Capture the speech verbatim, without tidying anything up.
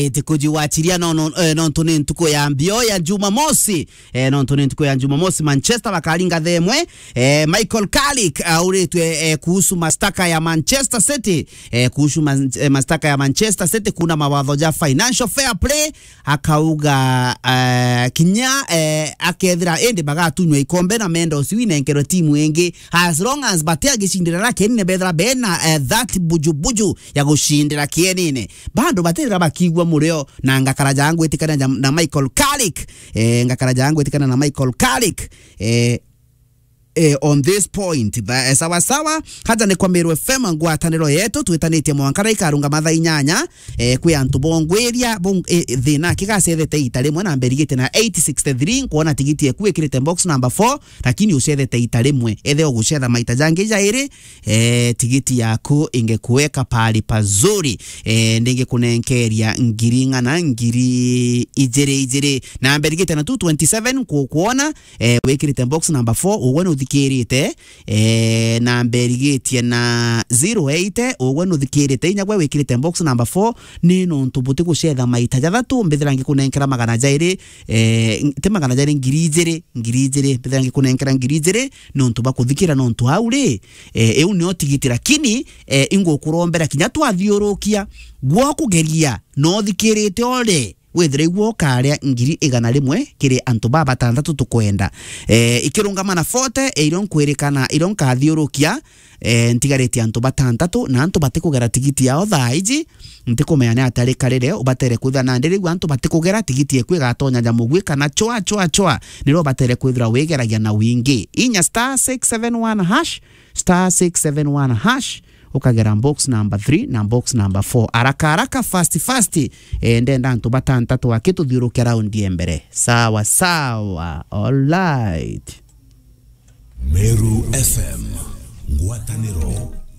right kujiwachilia no no eh, no tuni ntuko ya mbio ya Jumamosi eh, no tuni ntuko ya Jumamosi Manchester bakalinga themwe eh, Michael Carrick auretwe eh, kuhusu mastaka ya Manchester City eh, kuhusu man, eh, mastaka ya Manchester City kuna mawatho ja financial fair play akauga uh, kinya eh, akethira ende bagatunywa ikombe na menda usiwine nkero timu engi as long as batea gishindira lake nne bethra bena uh, that buju buju ya gushindira kienine bado batera bakigwa mureo na ngakaraja yangu etikana na Michael Carrick eh, ngakaraja yangu etikana na Michael Carrick eh, Eh, on this point eh, sawa sawa hata ne kwa Meru F M ngwataniro yetu twitanite mwankara ikarunga matha inyanya eh, kwi antu bongweria bong eh, thina kigacethete itare mwe na mberigite na eight sixty-three kuona tigiti eku ekirite box number four lakini ucethete itare mwe ethe ogucetha maita jange jairi eh, tigiti yaku ingekuweka pali pazuri eh, ndinge kunenkeria ngiringa na ngiri ijere ijere na mberigite na two twenty-seven ku kuona eh, wekirite box number four uwone thikirite eh, na mberigetie na zero eight ogwe no thikirite nyagwe wikirite box number four ni no ntubuti gucetha maita jathatu mbithirangi kunenkera magana jairi eh, te magana jairi ngiri ijere ngiri ijere mbithirangi kunenkera ngiri ijere no ntuba kuthikira no ntu hauri eh, eu ni otigiti lakini eh, ingo kurombera kinya twathiurukia gwo kugeria no thikirite ole wethre igwo karia ngiri igana rimwe kiri antu baba tandatu tukwenda eh ikirungama na forty eiron kwirikana iron kathiurukia eh ntigareti antu batandatu na antu batikugera tigiti yao thaiji ntikumeana atari karire ubatere kwithana na ndiri antu batikugera tigiti ekwe gatonya jamugwe kana choa choa choa niro batere kwithira wegeragia na wingi inya star six seven one hash star six seven one hash ukagera box number three na box number four araka araka fast fast eh, ndenda ntu batantatu wakitu thiruke round embere sawa sawa all right Meru F M ngwataniro